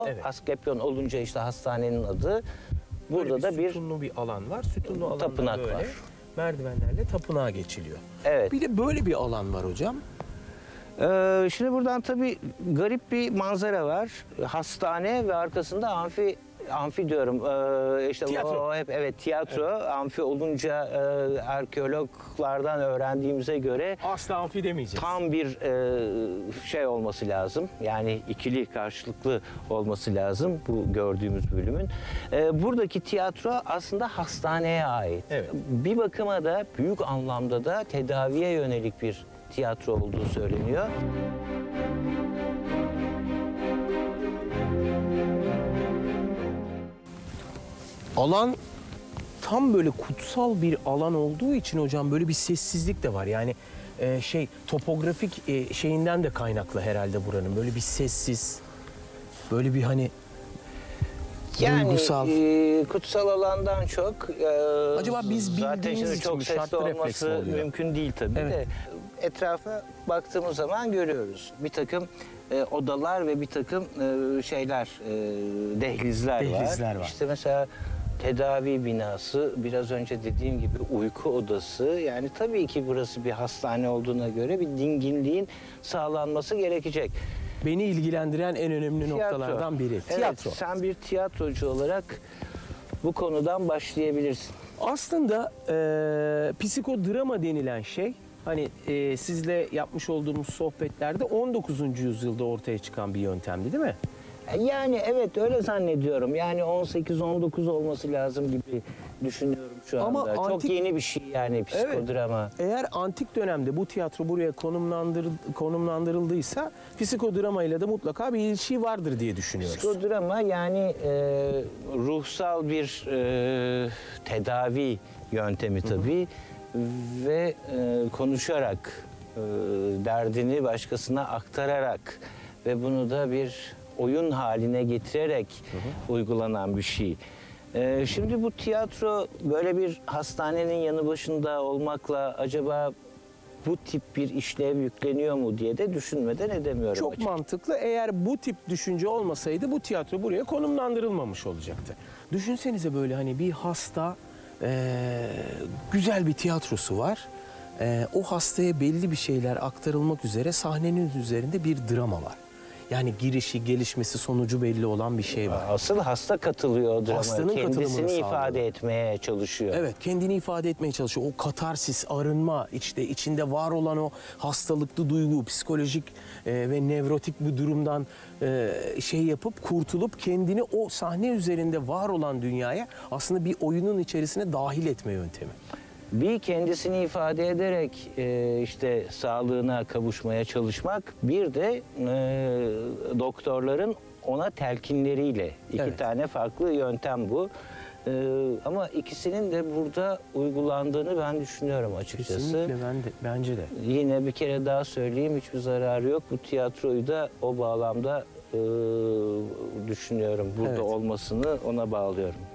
Evet. Asklepion olunca işte hastanenin adı. Burada da bir sütunlu bir alan var. Sütunlu alanda tapınak böyle var. merdivenlerle tapınağa geçiliyor. Evet. Bir de böyle bir alan var hocam. Şimdi buradan tabii garip bir manzara var. Hastane ve arkasında amfi diyorum. İşte Tiyatro. o hep evet tiyatro. Evet. Amfi olunca arkeologlardan öğrendiğimize göre Asla amfi demeyeceğiz. tam bir şey olması lazım. Yani ikili karşılıklı olması lazım bu gördüğümüz bölümün. Buradaki tiyatro aslında hastaneye ait. Evet. Bir bakıma da büyük anlamda da tedaviye yönelik bir tiyatro olduğu söyleniyor. Alan tam böyle kutsal bir alan olduğu için hocam böyle bir sessizlik de var. Yani topografik şeyinden de kaynaklı herhalde buranın. Böyle bir sessiz, böyle bir hani Yani duygusal. Kutsal alandan çok Acaba biz zaten bildiğimiz şimdi için çok mi, sesli şartlı refleks mi olması oluyor? mümkün değil tabii Evet. de etrafa baktığımız zaman görüyoruz. Bir takım odalar ve bir takım dehlizler var. İşte mesela tedavi binası, biraz önce dediğim gibi uyku odası. Yani tabii ki burası bir hastane olduğuna göre bir dinginliğin sağlanması gerekecek. Beni ilgilendiren en önemli noktalardan biri. Tiyatro. Evet, sen bir tiyatrocu olarak bu konudan başlayabilirsin. Aslında psikodrama denilen şey, hani sizle yapmış olduğumuz sohbetlerde 19. yüzyılda ortaya çıkan bir yöntemdi değil mi? Yani evet öyle zannediyorum. Yani 18-19 olması lazım gibi düşünüyorum şu Ama anda. Çok antik- yeni bir şey yani psikodrama. Eğer antik dönemde bu tiyatro buraya konumlandırıldıysa psikodrama ile de mutlaka bir ilişki vardır diye düşünüyoruz. Psikodrama yani ruhsal bir tedavi yöntemi tabii. Ve konuşarak, derdini başkasına aktararak ve bunu da bir oyun haline getirerek uygulanan bir şey. Şimdi bu tiyatro böyle bir hastanenin yanı başında olmakla acaba bu tip bir işlev yükleniyor mu diye de düşünmeden edemiyorum. Çok açıkçası. mantıklı. Eğer bu tip düşünce olmasaydı bu tiyatro buraya konumlandırılmamış olacaktı. Düşünsenize böyle hani bir hasta, güzel bir tiyatrosu var. O hastaya belli bir şeyler aktarılmak üzere sahnenin üzerinde bir drama var. Yani girişi, gelişmesi, sonucu belli olan bir şey var. Asıl hasta katılıyor o dramaya. Hastanın katılımını Kendisini sağlıyor. ifade etmeye çalışıyor. Evet, kendini ifade etmeye çalışıyor. O katarsis, arınma, içinde var olan o hastalıklı duygu, psikolojik ve nevrotik bir durumdan yapıp kurtulup kendini o sahne üzerinde var olan dünyaya aslında bir oyunun içerisine dahil etme yöntemi. Bir kendisini ifade ederek işte sağlığına kavuşmaya çalışmak, bir de doktorların ona telkinleriyle iki tane farklı yöntem bu. Ama ikisinin de burada uygulandığını ben düşünüyorum açıkçası. Kesinlikle bence de. Yine bir kere daha söyleyeyim, hiçbir zararı yok. Bu tiyatroyu da o bağlamda düşünüyorum. Burada olmasını ona bağlıyorum.